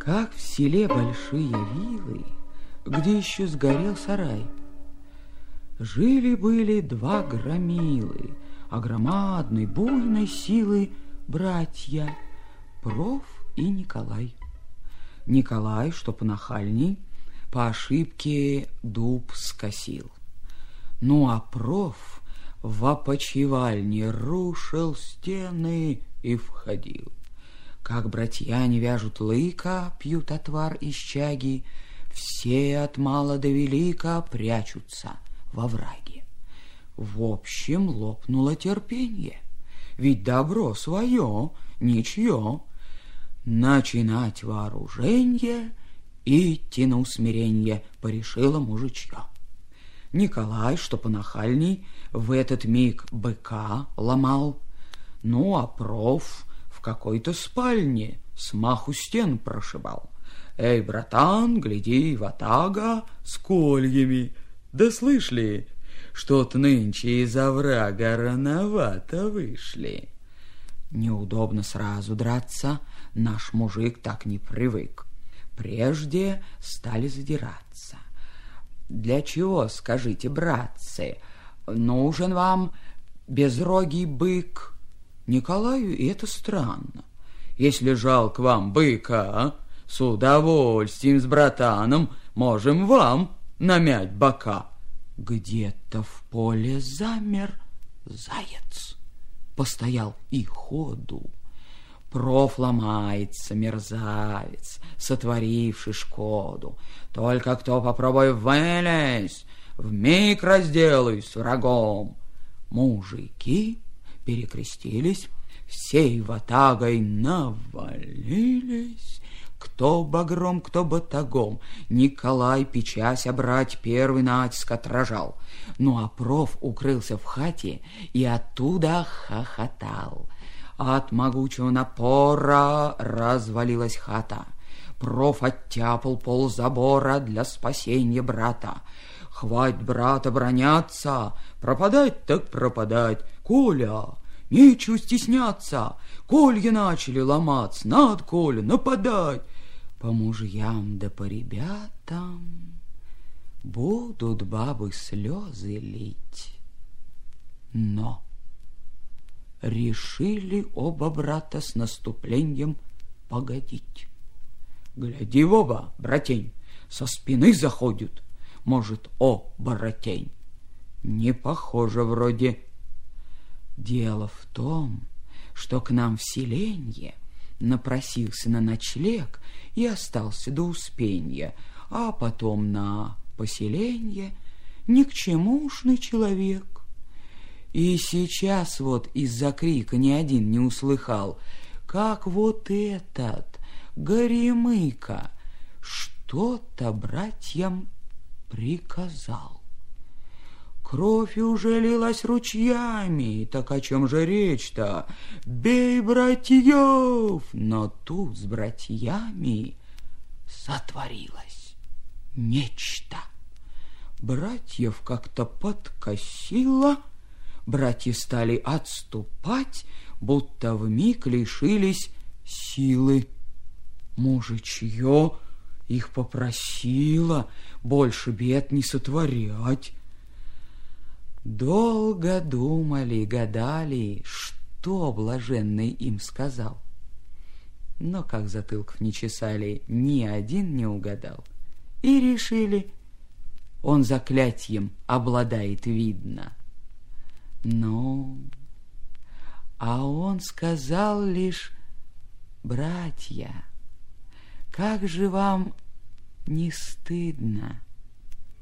Как в селе большие вилы, где еще сгорел сарай. Жили-были два громилы, а громадной буйной силы братья Проф и Николай. Николай, что понахальней, по ошибке дуб скосил. Ну а Проф в опочивальне рушил стены и входил. Как братья не вяжут лыка, пьют отвар из чаги, все от мала до велика прячутся во враге. В общем, лопнуло терпенье, ведь добро свое, ничье. Начинать вооруженье и идти на усмиренье порешило мужичье. Николай, что понахальней, в этот миг быка ломал, ну а Проф в какой-то спальне смаху стен прошибал. Эй, братан, гляди, ватага с кольями. Да слышь ли, что-то нынче из оврага рановато вышли. Неудобно сразу драться, наш мужик так не привык. Прежде стали задираться. Для чего, скажите, братцы, нужен вам безрогий бык? Николаю это странно. Если жалко вам быка, с удовольствием с братаном можем вам намять бока. Где-то в поле замер заяц, постоял и ходу. Проф ломается, мерзавец, сотворивший шкоду. Только кто попробуй вылезть, вмиг разделаюсь с врагом. Мужики перекрестились, всей ватагой навалились. Кто багром, кто батагом. Николай, печась обрать, первый натиск отражал. Ну а Проф укрылся в хате и оттуда хохотал. От могучего напора развалилась хата. Проф оттяпал пол забора для спасения брата. Хвать брата броняться, пропадать так пропадать. Коля, нечего стесняться. Колья начали ломаться, надо, Коля, нападать. По мужьям да по ребятам будут бабы слезы лить. Но решили оба брата с наступлением погодить. Гляди в оба, братень, со спины заходят. Может, братень, не похоже вроде. Дело в том, что к нам в селенье напросился на ночлег и остался до успенья, а потом на поселенье никчемушный человек. И сейчас вот из-за крика ни один не услыхал, как вот этот Горемыка что-то братьям приказал. Кровь уже лилась ручьями, так о чем же речь-то? Бей братьев! Но тут с братьями сотворилось нечто. Братьев как-то подкосило, братья стали отступать, будто вмиг лишились силы. Мужичье их попросило больше бед не сотворять. Долго думали, гадали, что блаженный им сказал. Но как затылков не чесали, ни один не угадал. И решили, он заклятьем обладает, видно. Ну, а он сказал лишь: братья, как же вам не стыдно?